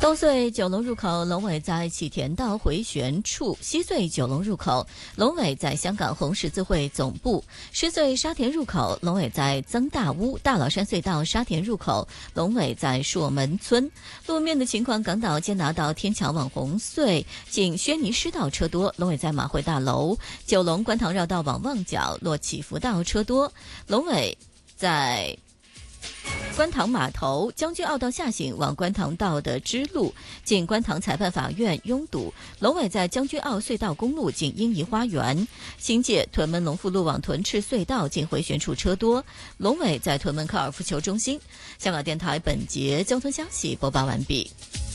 东隧九龙入口龙尾在启田道回旋处，西隧九龙入口龙尾在香港红十字会总部，狮隧沙田入口龙尾在曾大屋，大老山隧道沙田入口龙尾在朔门村。路面的情况，港岛坚拿道天桥往红隧近轩尼诗道车多，龙尾在马会大楼；九龙观塘绕道往旺角落起福道车多，龙尾在观塘码头，将军澳道下行往观塘道的支路近观塘裁判法院拥堵，龙尾在将军澳隧道公路近英怡花园。新界屯门龙富路往屯赤隧道近回旋处车多，龙尾在屯门高尔夫球中心。香港电台本节交通消息播报完毕。